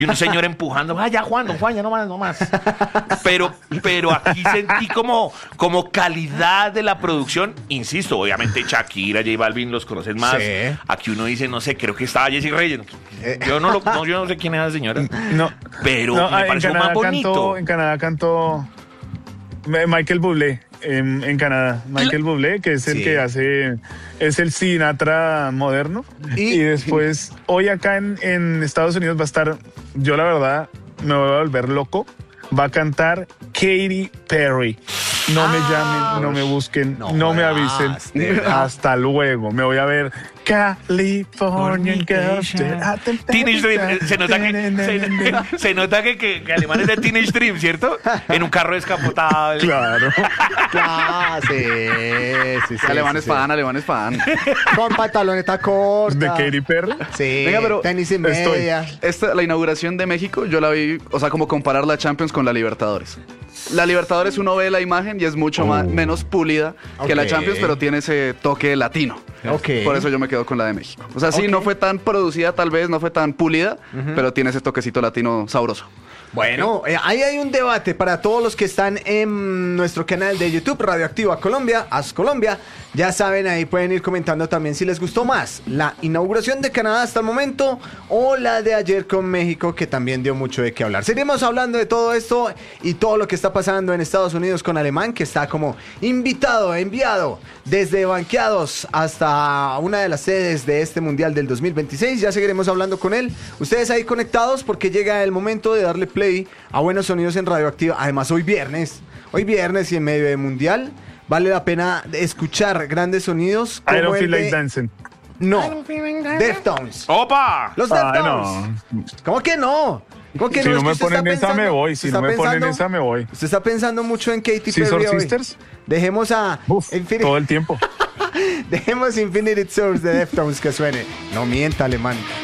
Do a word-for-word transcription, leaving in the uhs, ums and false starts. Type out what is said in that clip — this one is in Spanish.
Y un señor empujando, ah, ya Juan, don Juan, ya no más, no más. Pero, pero aquí sentí como, como calidad de la producción, insisto, obviamente Shakira, J Balvin los conocen más. Sí. Aquí uno dice, no sé, creo que estaba Jessie Reyes. Yo no, lo, no, yo no sé quién es la señora. No. Pero No, me en pareció Canadá más bonito. Cantó, en Canadá cantó Michael Bublé. En, en Canadá, Michael Bublé, que es el Sí. que hace, es el Sinatra moderno. Y- Y, después, hoy acá en, en Estados Unidos va a estar, yo la verdad me voy a volver loco, va a cantar Katy Perry. No me llamen, no me busquen, No no, me jodas, avisen. de verdad. Hasta luego. Me voy a ver California Girls. Teenage Dream, se nota que, se, se nota que, que, que alemán es de Teenage Dream, ¿cierto? En un carro descapotado. Claro. Claro, sí, sí, sí. Alemán sí, es sí. fan, alemán es fan. Con pantaloneta corta. De Katy Perry. Sí, Venga, pero tenis y estoy. media. Esta, la inauguración de México, yo la vi, o sea, como comparar la Champions con la Libertadores. La Libertadores uno ve la imagen y es mucho más, menos pulida que la Ok. Champions, pero tiene ese toque latino. Ok. Por eso yo me quedo con la de México. O sea, sí, Ok. no fue tan producida tal vez, no fue tan pulida, pero tiene ese toquecito latino sabroso. Bueno, eh, ahí hay un debate para todos los que están en nuestro canal de YouTube, Radioactiva Colombia, As Colombia. Ya saben, ahí pueden ir comentando también si les gustó más la inauguración de Canadá hasta el momento o la de ayer con México, que también dio mucho de qué hablar. Seguiremos hablando de todo esto y todo lo que está pasando en Estados Unidos con Alemán, que está como invitado, enviado desde Banqueados hasta una de las sedes de este Mundial del dos mil veintiséis. Ya seguiremos hablando con él. Ustedes ahí conectados porque llega el momento de darle play a Buenos Sonidos en Radioactiva. Además, hoy viernes, hoy viernes y en medio de Mundial, vale la pena escuchar grandes sonidos I como don't el feel de... like dancing. No, Deftones. ¡Opa! Los Ah, Deftones. no. ¿Cómo que no? ¿Cómo que Si no? no Es que me usted está ponen esa, me pensando- voy. usted Si no está me ponen pensando- esa, me voy. Usted está pensando mucho en Katy ¿Scissor Perry hoy. Sisters? Dejemos a... Uf, Infinity- todo el tiempo. Dejemos Infinity Source de Deftones que suene. No mienta, alemán.